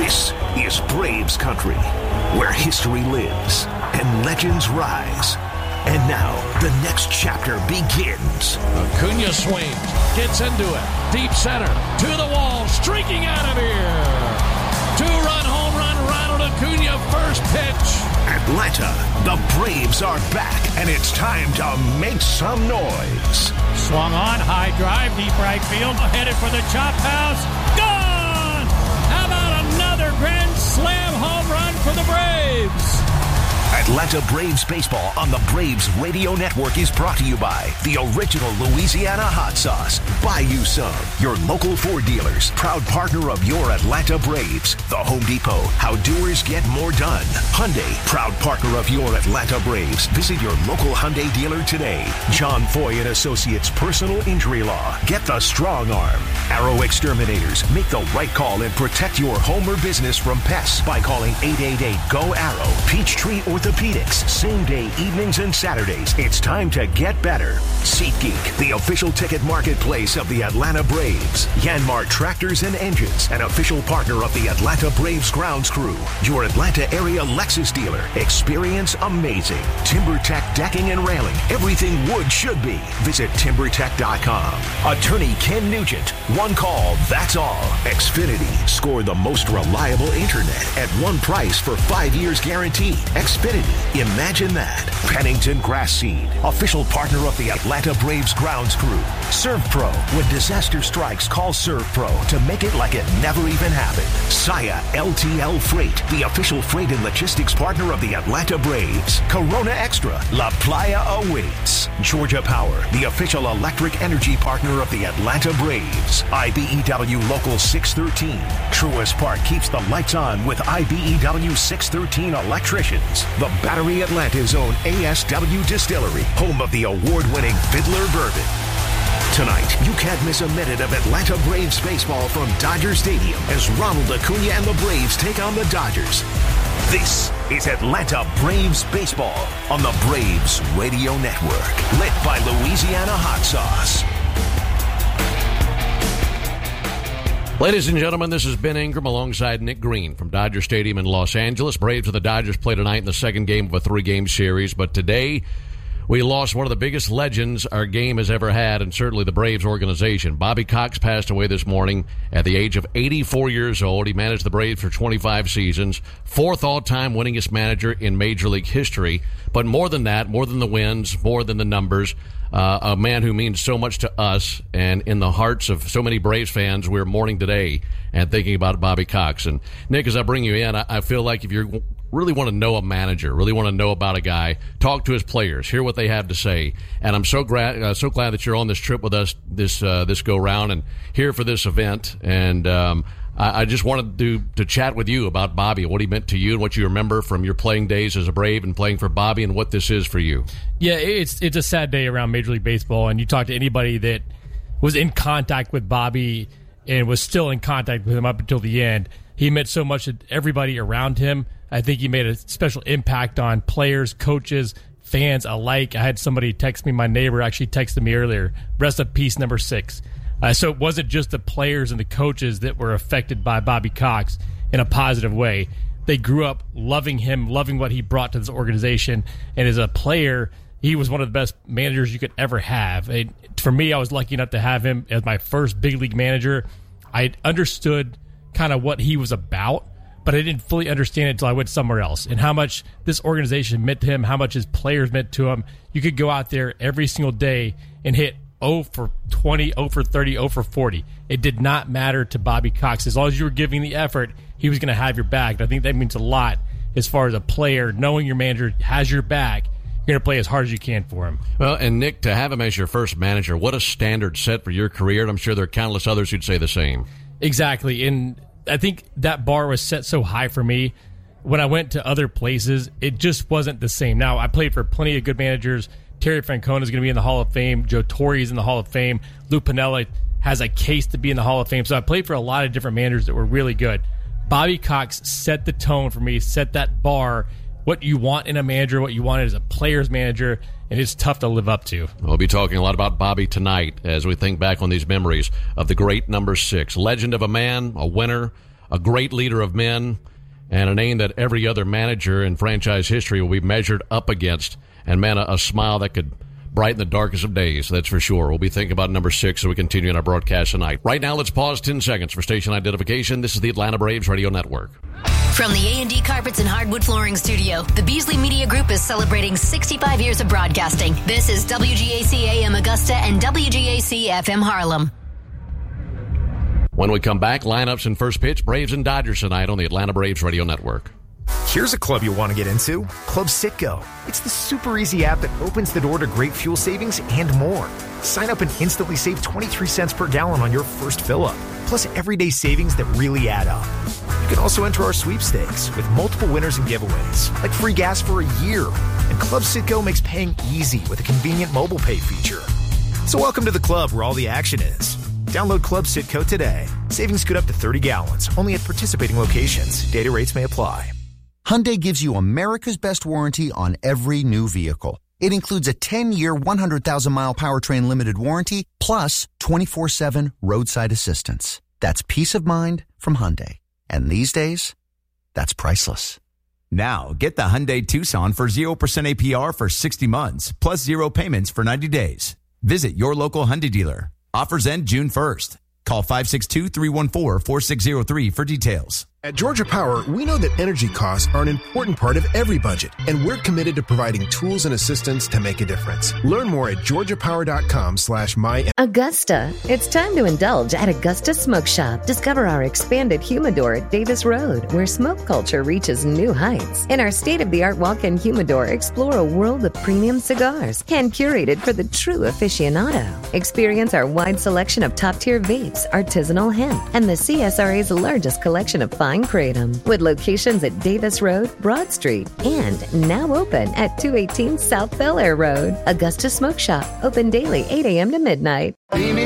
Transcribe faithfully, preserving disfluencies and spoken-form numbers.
This is Braves country, where history lives and legends rise. And now, the next chapter begins. Acuna swings, gets into it, deep center, to the wall, streaking out of here. Two-run home run, Ronald Acuna, first pitch. Atlanta, the Braves are back, and it's time to make some noise. Swung on, high drive, deep right field, headed for the chop house. Gone! How about another grand slam home run for the Braves? Atlanta Braves baseball on the Braves Radio Network is brought to you by the original Louisiana hot sauce. Buy you some. Your local Ford dealers, proud partner of your Atlanta Braves. The Home Depot, how doers get more done. Hyundai, proud partner of your Atlanta Braves. Visit your local Hyundai dealer today. John Foy and Associates Personal Injury Law. Get the strong arm. Arrow Exterminators, make the right call and protect your home or business from pests by calling eight eight eight, G O, ARROW. Peachtree Orthopedics, same day, evenings and Saturdays. It's time to get better. SeatGeek, the official ticket marketplace of the Atlanta Braves. Yanmar Tractors and Engines, an official partner of the Atlanta Braves grounds crew. Your Atlanta area Lexus dealer. Experience amazing. TimberTech Decking and Railing. Everything wood should be. Visit timber tech dot com. Attorney Ken Nugent. One call, that's all. Xfinity, score the most reliable internet at one price for five years guaranteed. Xfinity, imagine that. Pennington Grass Seed, official partner of the Atlanta Braves grounds crew. ServPro, when disaster strikes, call ServPro to make it like it never even happened. Saya L T L Freight, the official freight and logistics partner of the Atlanta Braves. Corona Extra, La Playa awaits. Georgia Power, the official electric energy partner of the Atlanta Braves. I B E W Local six thirteen. Truist Park keeps the lights on with I B E W six thirteen electricians. The Battery Atlanta's own A S W Distillery, home of the award-winning Fiddler Bourbon. Tonight, you can't miss a minute of Atlanta Braves baseball from Dodger Stadium as Ronald Acuna and the Braves take on the Dodgers. This is Atlanta Braves baseball on the Braves Radio Network, lit by Louisiana hot sauce. Ladies and gentlemen, this is Ben Ingram alongside Nick Green from Dodger Stadium in Los Angeles. Braves and the Dodgers play tonight in the second game of a three-game series, but today we lost one of the biggest legends our game has ever had, and certainly the Braves organization. Bobby Cox passed away this morning at the age of eighty-four years old. He managed the Braves for twenty-five seasons, fourth all-time winningest manager in Major League history. But more than that, more than the wins, more than the numbers, uh, a man who means so much to us and in the hearts of so many Braves fans, we're mourning today and thinking about Bobby Cox. And Nick, as I bring you in, I, I feel like if you really want to know a manager, really want to know about a guy, talk to his players, hear what they have to say. And I'm so glad, uh, so glad that you're on this trip with us this uh, this go round and here for this event. And um, I, I just wanted to to chat with you about Bobby, what he meant to you, and what you remember from your playing days as a Brave and playing for Bobby, and what this is for you. Yeah, it's it's a sad day around Major League Baseball, and you talk to anybody that was in contact with Bobby and was still in contact with him up until the end. He meant so much to everybody around him. I think he made a special impact on players, coaches, fans alike. I had somebody text me, my neighbor actually texted me earlier, rest in peace, number six. Uh, so it wasn't just the players and the coaches that were affected by Bobby Cox in a positive way. They grew up loving him, loving what he brought to this organization. And as a player, he was one of the best managers you could ever have. And for me, I was lucky enough to have him as my first big league manager. I understood kind of what he was about, but I didn't fully understand it until I went somewhere else, and how much this organization meant to him, how much his players meant to him. You could go out there every single day and hit oh for twenty, oh for thirty, oh for forty. It did not matter to Bobby Cox. As long as you were giving the effort, he was going to have your back. And I think that means a lot as far as a player, knowing your manager has your back. You're going to play as hard as you can for him. Well, and Nick, to have him as your first manager, what a standard set for your career, and I'm sure there are countless others who'd say the same. Exactly, and I think that bar was set so high for me. When I went to other places, it just wasn't the same. Now, I played for plenty of good managers. Terry Francona is going to be in the Hall of Fame. Joe Torre is in the Hall of Fame. Lou Piniella has a case to be in the Hall of Fame. So I played for a lot of different managers that were really good. Bobby Cox set the tone for me, set that bar, what you want in a manager, what you want as a player's manager, and it's tough to live up to. We'll be talking a lot about Bobby tonight as we think back on these memories of the great number six. Legend of a man, a winner, a great leader of men, and a name that every other manager in franchise history will be measured up against. And, man, a, a smile that could brighten the darkest of days, that's for sure. We'll be thinking about number six as we continue in our broadcast tonight. Right now, let's pause ten seconds for station identification. This is the Atlanta Braves Radio Network. From the A and D Carpets and Hardwood Flooring Studio, the Beasley Media Group is celebrating sixty-five years of broadcasting. This is W G A C A M Augusta and W G A C F M Harlem. When we come back, lineups and first pitch, Braves and Dodgers tonight on the Atlanta Braves Radio Network. Here's a club you'll want to get into, Club Citgo. It's the super easy app that opens the door to great fuel savings and more. Sign up and instantly save twenty-three cents per gallon on your first fill-up, plus everyday savings that really add up. You can also enter our sweepstakes with multiple winners and giveaways, like free gas for a year. And Club Citgo makes paying easy with a convenient mobile pay feature. So welcome to the club where all the action is. Download Club Citgo today. Savings good up to thirty gallons, only at participating locations. Data rates may apply. Hyundai gives you America's best warranty on every new vehicle. It includes a ten-year, one hundred thousand mile powertrain limited warranty, plus twenty-four seven roadside assistance. That's peace of mind from Hyundai. And these days, that's priceless. Now, get the Hyundai Tucson for zero percent A P R for sixty months, plus zero payments for ninety days. Visit your local Hyundai dealer. Offers end June first. Call five six two, three one four, four six zero three for details. At Georgia Power, we know that energy costs are an important part of every budget, and we're committed to providing tools and assistance to make a difference. Learn more at georgiapower.com slash my. Augusta. It's time to indulge at Augusta Smoke Shop. Discover our expanded humidor at Davis Road, where smoke culture reaches new heights. In our state-of-the-art walk-in humidor, explore a world of premium cigars, hand-curated for the true aficionado. Experience our wide selection of top-tier vapes, artisanal hemp, and the C S R A's largest collection of fine kratom, with locations at Davis Road, Broad Street, and now open at two eighteen South Bel Air Road. Augusta Smoke Shop, open daily eight a.m. to midnight.